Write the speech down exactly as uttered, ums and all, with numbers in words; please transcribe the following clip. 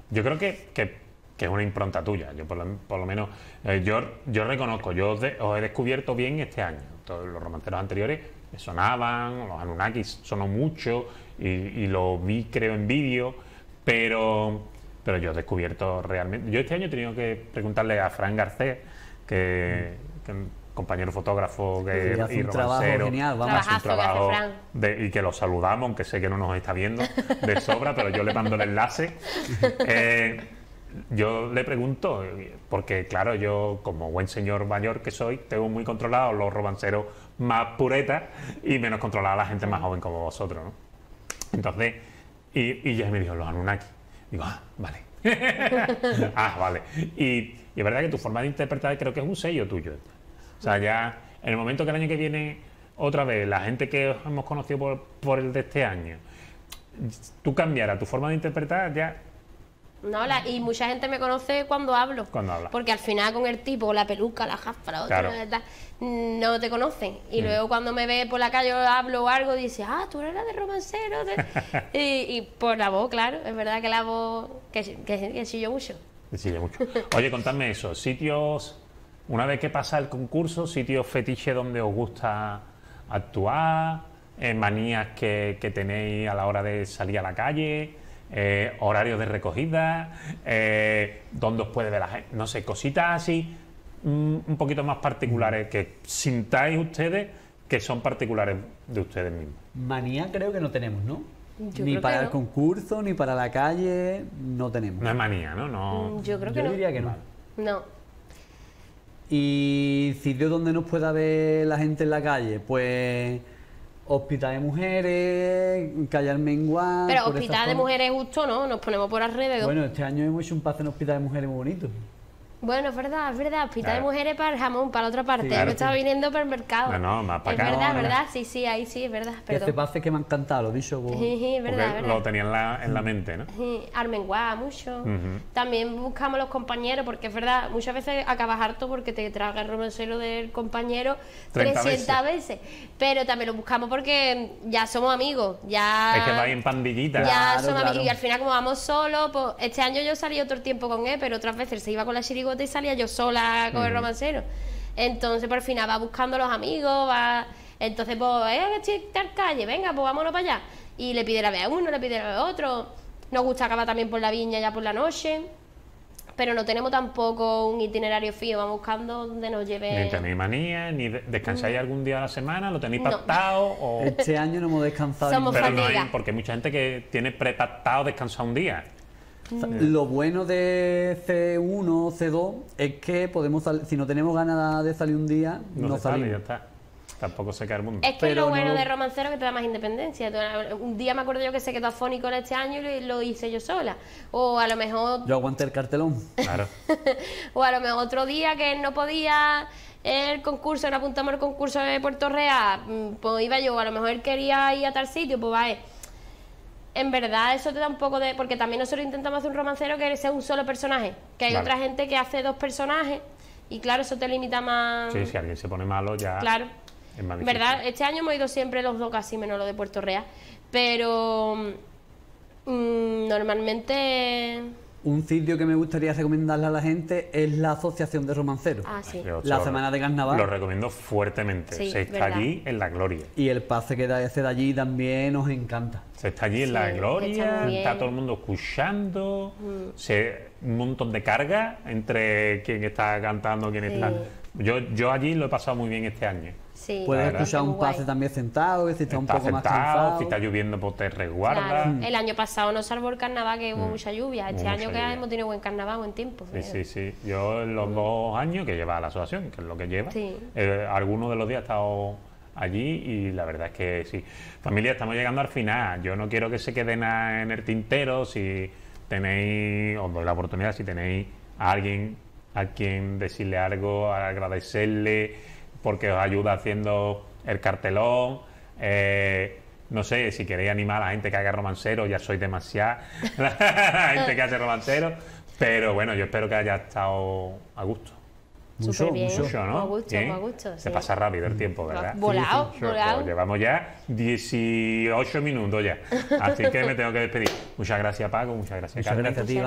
Yo creo que, que, que es una impronta tuya. Yo por lo, por lo menos, eh, yo, yo reconozco, yo os, de, os he descubierto bien este año. Todos los romanceros anteriores me sonaban, los Anunnakis sonó mucho y, y lo vi, creo, en vídeo, pero, pero yo he descubierto realmente. Yo este año he tenido que preguntarle a Fran Garcés, que, que compañero fotógrafo que, sí, hace y un trabajo romancero, genial, vamos. hace un trabajo que hace de, y que lo saludamos, aunque sé que no nos está viendo de sobra, pero yo le mando el enlace. Eh, yo le pregunto, porque claro, yo como buen señor mayor que soy, tengo muy controlados los romanceros más puretas y menos controlada la gente más joven como vosotros, ¿no? Entonces, y, y ya me dijo, los Anunnaki. Digo, ah, vale. ah, vale. Y, y es verdad que tu forma de interpretar creo que es un sello tuyo. O sea, ya en el momento que el año que viene, otra vez, la gente que hemos conocido por, por el de este año, tú cambiaras tu forma de interpretar, ya... No, la, y mucha gente me conoce cuando hablo. Cuando hablas. Porque al final con el tipo, la peluca, la gafra, Claro. otra, no te conocen. Y Mm. luego cuando me ve por la calle o hablo o algo, dice, ah, tú eres la de romancero. y, y por la voz, claro, es verdad que la voz, que, que, que sí yo mucho. Sí, mucho. Oye, contadme eso, sitios, una vez que pasa el concurso, sitios fetiche donde os gusta actuar, eh, manías que, que tenéis a la hora de salir a la calle, eh, horarios de recogida, eh, dónde os puede ver la gente, no sé, cositas así mm, un poquito más particulares que sintáis ustedes que son particulares de ustedes mismos. Manía creo que no tenemos, ¿no? Yo ni creo para que el no. concurso, ni para la calle, no tenemos. No es manía, ¿no? no... Mm, Yo creo que Yo no. diría que no. No. Y sitios donde nos pueda ver la gente en la calle, pues hospital de mujeres, calle Armenguán. Pero por esas hospital de zonas. mujeres justo no, nos ponemos por alrededor. Bueno, Bueno, este año hemos hecho un pase en hospital de mujeres muy bonito. es verdad, es verdad. Hospital Claro. de mujeres para el jamón, para la otra parte. Sí, Yo claro. me estaba viniendo para el mercado. No, no, más para Es acá. verdad, No, no. verdad. Sí, sí, ahí sí, es verdad. Que este Perdón. pase que me ha encantado, lo dicho. por- Sí, sí, es verdad, es Porque verdad. lo tenía en la, en la mente, ¿no? Sí, Armenguá, mucho. Ujú. También buscamos los compañeros, porque es verdad, muchas veces acabas harto porque te traga el romancero del compañero treinta trescientas veces. Pero también lo buscamos porque ya somos amigos, ya... Es que vais en pandillita. Ya Claro, somos claro. amigos. Y al final, como vamos solos, pues este año yo salí otro tiempo con él, pero otras veces él se iba con la chirigota y salía yo sola con el romancero. Entonces, por fin va buscando los amigos, va... Entonces, pues, eh, que estoy en calle, venga, pues vámonos para allá. Y le pide la vez a uno, le pide la vez a otro. Nos gusta acabar también por la viña ya por la noche. Pero no tenemos tampoco un itinerario fijo, vamos buscando donde nos lleve... Ni tenéis manía, ni de- descansáis algún día a la semana, lo tenéis No. pactado o... Este año no hemos descansado. Somos ningún- Pero no hay, fatiga. porque hay mucha gente que tiene prepactado descansar un día. Lo bueno de C uno o C dos es que podemos sal- si no tenemos ganas de salir un día, No, no, se sale, salimos. ya está. Tampoco se cae el mundo. Es que Pero lo bueno no- de romancero es que te da más independencia. Tú, un día me acuerdo yo que se quedó afónico este año y lo hice yo sola. O a lo mejor Yo aguanté el cartelón. Claro. o a lo mejor otro día que él no podía el concurso, nos apuntamos al concurso de Puerto Real, mm, pues iba yo, a lo mejor él quería ir a tal sitio, pues va él. En verdad eso te da un poco de... Porque también nosotros intentamos hacer un romancero que sea un solo personaje, que hay Vale. otra gente que hace dos personajes y claro, eso te limita más... Sí, si alguien se pone malo ya Claro. es más difícil. ¿Verdad? Este año hemos ido siempre los dos, casi menos lo de Puerto Real. Pero mm, normalmente... Un sitio que me gustaría recomendarle a la gente es la Asociación de Romanceros. Ah, sí. Yo La lo- semana de carnaval. Lo recomiendo fuertemente. Sí, se está verdad. allí en la gloria. Y el pase que da ese de allí también nos encanta. Se está allí en Sí, la está gloria, muy bien. está todo el mundo escuchando, se, un montón de carga entre quien está cantando, quien Sí. está... Yo, yo allí lo he pasado muy bien este año. Sí, Puedes verdad. escuchar muy un guay. pase también sentado, que si está un Está poco más sentado, cansado. si está lloviendo pues te resguarda. Claro. El año pasado no salvó el carnaval, que hubo mucha lluvia. Este Hubo año mucha que lluvia. hemos tenido buen carnaval, buen tiempo. Sí, sí, sí. Yo en los dos años que lleva la asociación, que es lo que lleva, Sí. eh, algunos de los días he estado allí y la verdad es que sí. Familia, estamos llegando al final. Yo no quiero que se quede nada en el tintero. Si tenéis, os doy la oportunidad, si tenéis a alguien a quien decirle algo, agradecerle porque os ayuda haciendo el cartelón. Eh, no sé, si queréis animar a la gente que haga romancero, ya sois demasiada la gente que hace romancero. Pero bueno, yo espero que haya estado a gusto. Mucho, Súper bien. mucho. Mucho, ¿no? Muy a gusto, Bien. muy a gusto, Se sí. pasa rápido el tiempo, ¿verdad? Volado, Sí, sí. volado. Pues llevamos ya dieciocho minutos ya. Así que me tengo que despedir. Muchas gracias, Paco. Muchas gracias, Muchas Carmen. gracias a ti, Iván.